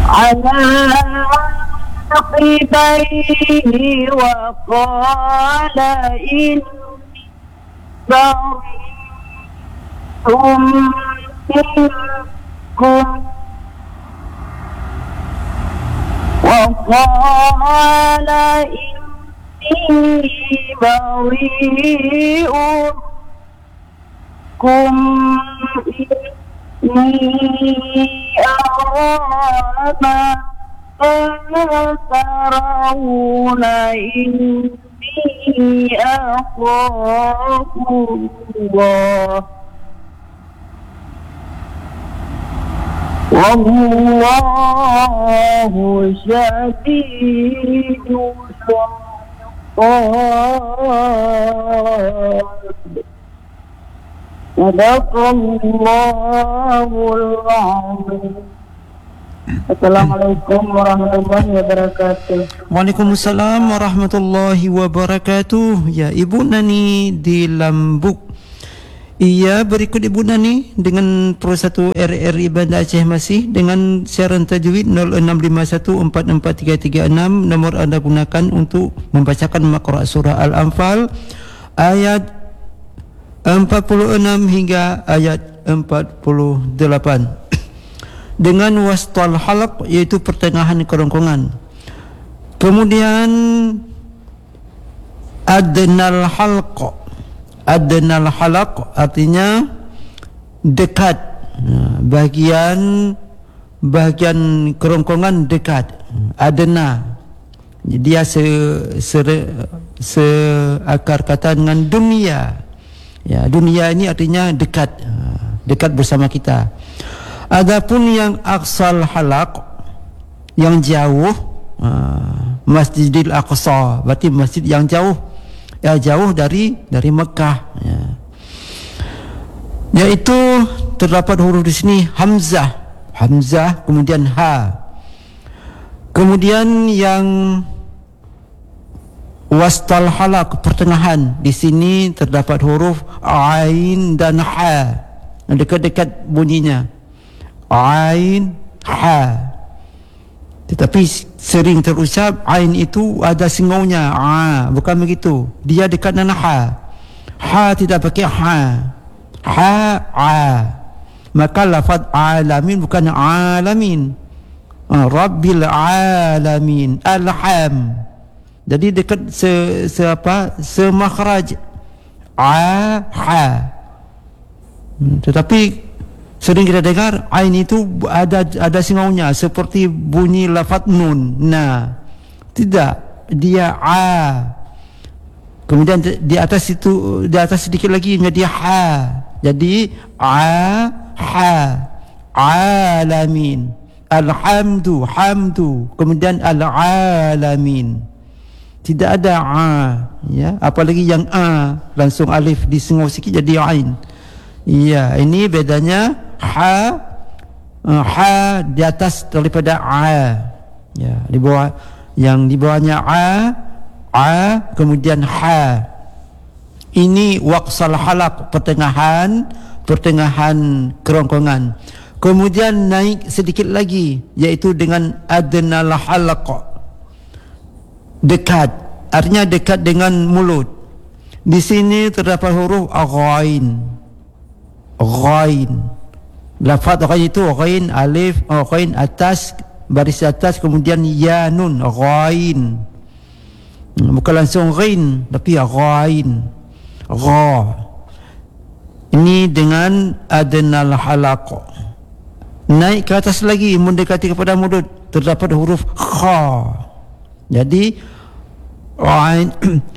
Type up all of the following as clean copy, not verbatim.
على عقبيه وقال إني بريء منكم وقال إني بريء منكم إني أرى ما ترون إني أخاف الله والله شديد العقاب. صدق الله العظيم. Assalamualaikum warahmatullahi wabarakatuh. Waalaikumsalam warahmatullahi wabarakatuh. Ya, Ibu Nani di Lambuk. Iya, berikut Ibu Nani dengan Pro 1 RRI Banda Aceh masih dengan siaran tajwid 0651443336. Nomor anda gunakan untuk membacakan Maqra' surah Al-Anfal ayat 46 hingga ayat 48 dengan wastal halaq, iaitu pertengahan kerongkongan. Kemudian adnal halq. Adnal halaq artinya dekat, bahagian kerongkongan dekat. Adna dia seakar kata dengan dunia. Ya, dunia ini artinya dekat, dekat bersama kita. Adapun yang aqsal halaq, yang jauh, Masjidil Aqsa, berarti masjid yang jauh, ya, jauh dari Mekah, ya. Yaitu terdapat huruf di sini hamzah, kemudian ha. Kemudian yang wastal halaq, pertengahan, di sini terdapat huruf ain dan ha, dekat-dekat bunyinya. Ain, ha. Tetapi sering terucap ain itu ada singaunya, bukan begitu. Dia dekat dengan ha. Ha tidak pakai ha. Ha. Maka lafaz alamin bukan alamin. Rabbil alamin, alham. Jadi dekat semakhraj ha. Tetapi sering kita dengar ain itu ada singaunya seperti bunyi lafaz nun. Nah, tidak, dia a. Kemudian di atas itu, di atas sedikit lagi menjadi ha. Jadi ha. Alamin. Hamdu. Kemudian al-alamin. Tidak ada ya, apalagi yang langsung alif disingau sikit jadi ain. Ya, ini bedanya. Ha di atas daripada ya, di bawah, yang di bawahnya kemudian ha. Ini waqsal halaq, pertengahan kerongkongan. Kemudian naik sedikit lagi, yaitu dengan adnal halaq, dekat, artinya dekat dengan mulut. Di sini terdapat huruf ghain. Lafaz ghain itu ghain alif, ghain atas, baris atas, kemudian ya nun, ghain. Bukan langsung ghain, tapi ghain. Gha. Ini dengan adnal halaq. Naik ke atas lagi, mendekati kepada mulut, terdapat huruf kha. Jadi ghain,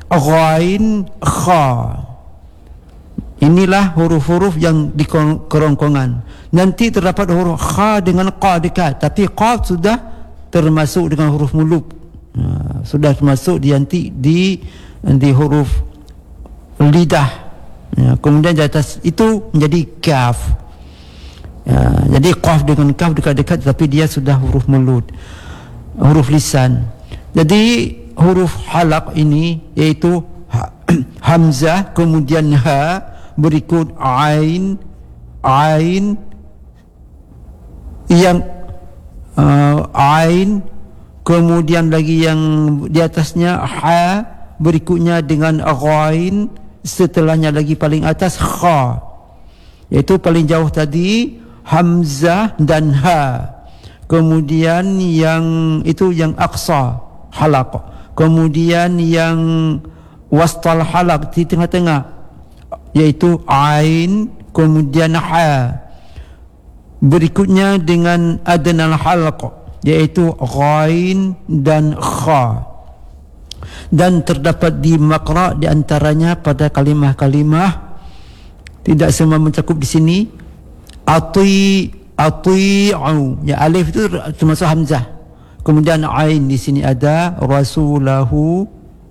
kha. Inilah huruf-huruf yang di kerongkongan. Nanti terdapat huruf kha dengan qa dekat, tapi qa sudah termasuk dengan huruf muluk. Sudah termasuk di huruf lidah. Ya, kemudian di atas itu menjadi kaf. Ya, jadi qaf dengan kaf dekat-dekat, tapi dia sudah huruf mulut, huruf lisan. Jadi huruf halaq ini yaitu hamzah, kemudian ha, berikut ain yang ain, kemudian lagi yang di atasnya ha, berikutnya dengan ghain, setelahnya lagi paling atas kha, iaitu paling jauh tadi hamzah dan ha. Kemudian yang itu yang aqsa halaq, kemudian yang wastal halaq di tengah-tengah, iaitu ain, kemudian ha. Berikutnya dengan adnal halaq, iaitu ghain dan kha. Dan terdapat di maqra di antaranya pada kalimah-kalimah, tidak semua mencakup di sini, ati'u, ya alif itu termasuk hamzah, kemudian ain di sini ada rasulahu,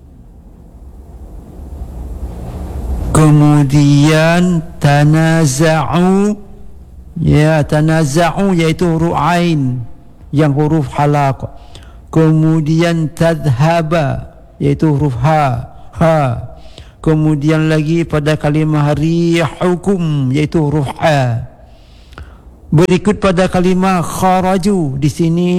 kemudian tanaza'u, ya tanaza'u iaitu huruf ain yang huruf halaq, kemudian tadhhaba iaitu huruf ha, kemudian lagi pada kalimah rihukum iaitu huruf ha. Berikut pada kalimah kharaju, di sini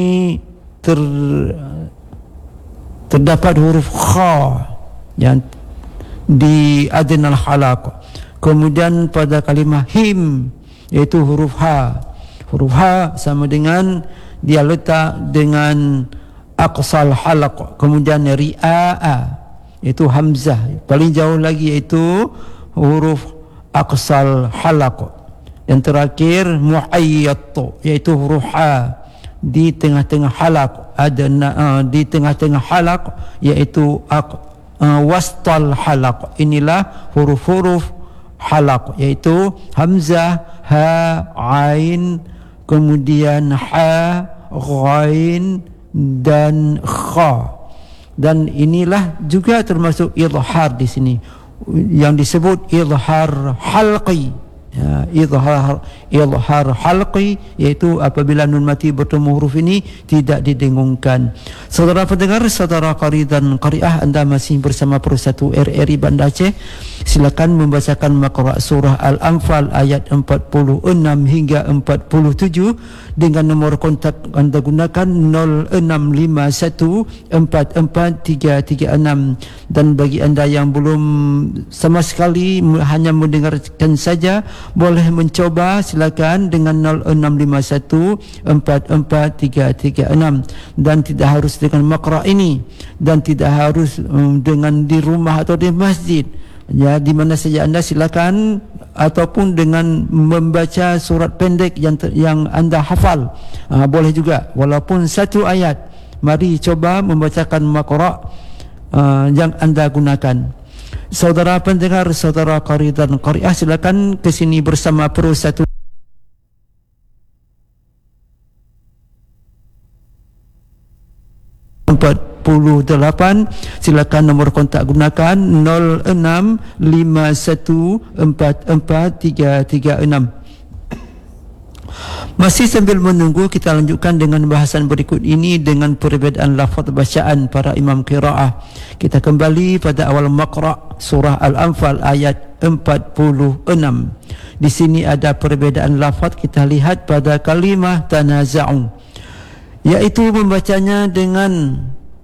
terdapat huruf kha yang di adnal halaq. Kemudian pada kalimah him iaitu huruf ha. Huruf ha sama dengan dia letak dengan aqsal halaq. Kemudian ri'a iaitu hamzah, paling jauh lagi iaitu huruf aqsal halaq. Yang terakhir muayyat iaitu huruf ha di tengah-tengah halaq, ada di tengah-tengah halaq iaitu wastal halaq. Inilah huruf-huruf halaq, iaitu hamzah, ha, ain, kemudian ha, ghain dan kha. Dan inilah juga termasuk izhar di sini yang disebut izhar halqi. Ya, izhar halqi, iaitu apabila nun mati bertemu huruf ini tidak didengungkan. Saudara pendengar, saudara qari dan qariah, anda masih bersama Pro1 RRI Banda Aceh. Silakan membacakan maqra surah Al-Anfal ayat 46 hingga 47 dengan nomor kontak anda gunakan 0651443336. Dan bagi anda yang belum sama sekali hanya mendengarkan saja, boleh mencoba, silakan dengan 0651443336. Dan tidak harus dengan maqra ini, dan tidak harus dengan di rumah atau di masjid, ya, di mana saja anda silakan, ataupun dengan membaca surat pendek yang anda hafal, boleh juga, walaupun satu ayat. Mari coba membacakan maqra yang anda gunakan. Saudara pendengar, saudara qari dan qariah, silakan ke sini bersama Pro1 48. Silakan nomor kontak gunakan 0651443336. Masih sambil menunggu, kita lanjutkan dengan bahasan berikut ini dengan perbezaan lafaz bacaan para imam qiraah. Kita kembali pada awal maqra surah Al-Anfal ayat 46. Di sini ada perbezaan lafaz. Kita lihat pada kalimah tanaza'u, iaitu membacanya dengan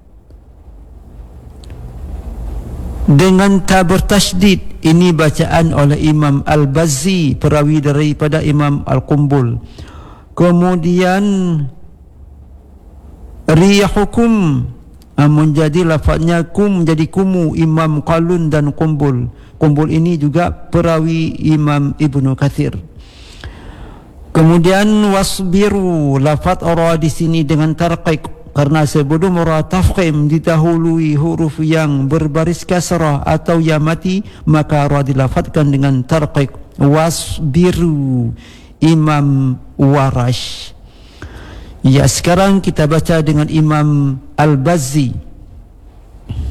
ta bertasydid. Ini bacaan oleh Imam Al-Bazzi, perawi daripada Imam Al-Qumbul. Kemudian riyahukum menjadi lafaznya kum, menjadi kumu, Imam Qalun dan Qumbul. Qumbul ini juga perawi Imam Ibnu Katsir. Kemudian wasbiru, lafaz ra di sini dengan tarqiq, karena sebelum ra tafkhim didahului huruf yang berbaris kasrah atau ya mati, maka ra dilafazkan dengan tarqiq. Wasbiru, Imam Warash. Ya, sekarang kita baca dengan Imam Al-Bazzi.